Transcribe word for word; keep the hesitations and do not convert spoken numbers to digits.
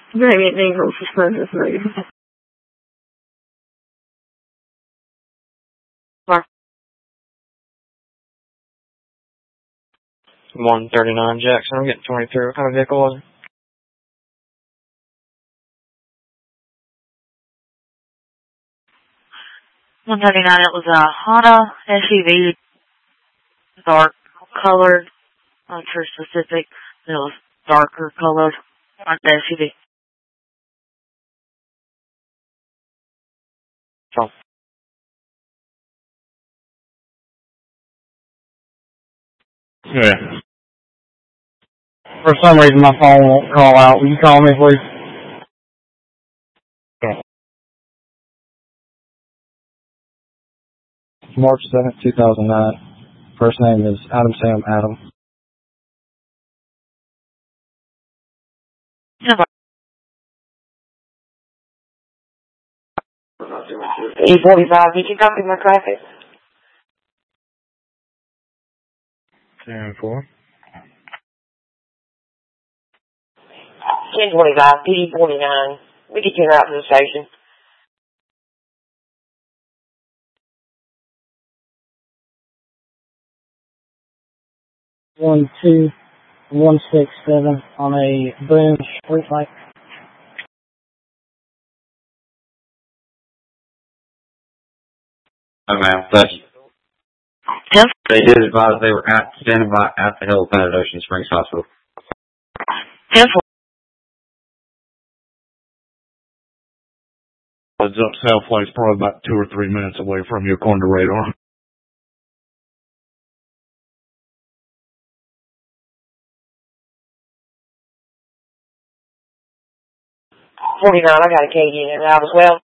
Very dangerous suspicious move. one thirty-nine Jackson, I'm getting twenty-three. What kind of vehicle was it? one thirty-nine, it was a Honda S U V, dark colored, not sure specific, it was darker colored, like the S U V. Oh. Yeah. For some reason my phone won't call out. Will you call me, please? Yeah. March seventh, two thousand nine. First name is Adam Sam Adam. E forty-five, did you copy my traffic? ten four. ten twenty-five, P D forty-nine. We get you out to the station. One two one six seven on a Boone street light. Oh, man, thank you. Yes? They did advise they were at, standing by at the Hill Planet Ocean Springs Hospital. ten four. Heads up, Southlight's probably about two or three minutes away from you according to radar. forty-nine, I got a K D in it now as well.